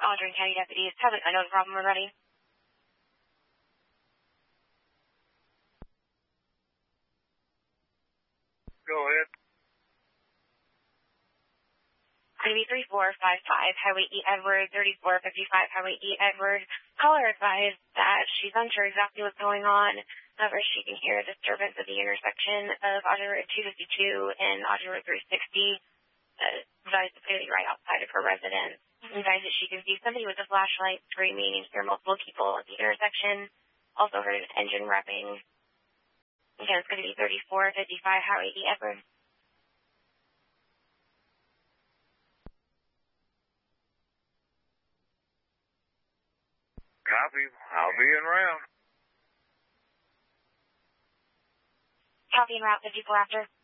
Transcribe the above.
Aldrin County deputies. Have an unknown problem already. Go ahead. Maybe 3455, Highway E. Edward, 3455, Highway E. Edward. Caller advised that she's unsure exactly what's going on. However, she can hear a disturbance at the intersection of Audrey Road 252 and Audrey Road 360. Advised to clearly right outside of her residence. Advised that she can see somebody with a flashlight screaming and hear multiple people at the intersection. Also heard an engine revving. Again, it's going to be 3455, Highway E. Edward. Copy. I'll be en route. Copy en route 54 after.